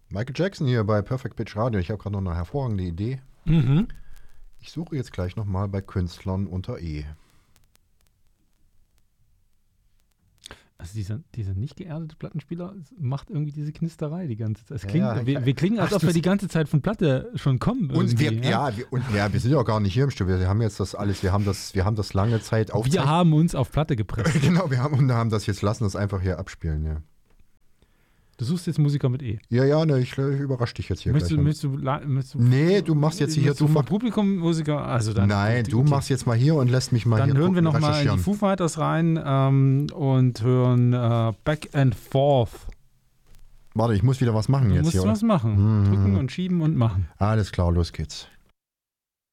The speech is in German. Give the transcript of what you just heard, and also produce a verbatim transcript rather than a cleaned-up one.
Michael Jackson hier bei Perfect Pitch Radio. Ich habe gerade noch eine hervorragende Idee. Mhm. Ich suche jetzt gleich nochmal bei Künstlern unter E. Also dieser, dieser nicht geerdete Plattenspieler macht irgendwie diese Knisterei die ganze Zeit. Es klingt, Ja, ja, wir, wir klingen, als ach, ob wir die ganze Zeit von Platte schon kommen. Und wir, irgendwie, ja, wir, und, ja, wir sind ja auch gar nicht hier im Studio. Wir haben jetzt das alles, wir haben das, wir haben das lange Zeit Wir aufgezeichnet. haben uns auf Platte gepresst. Genau, wir haben, und haben das jetzt, lassen das einfach hier abspielen, ja. Du suchst jetzt Musiker mit E. Ja, ja, ne, ich, ich überrasche dich jetzt hier Möchtest du, gleich. möchtest du, la- möchtest du, Nee, du machst jetzt hier, möchtest du du mach, Publikum-Musiker, also dann. Nein, du okay. machst jetzt mal hier und lässt mich mal Dann hier hören wir gucken, nochmal in die recherchieren. Foo Fighters rein ähm, und hören äh, Back and Forth. Warte, ich muss wieder was machen Du jetzt musst hier, oder? was machen. Mhm. Drücken und schieben und machen. Alles klar, los geht's.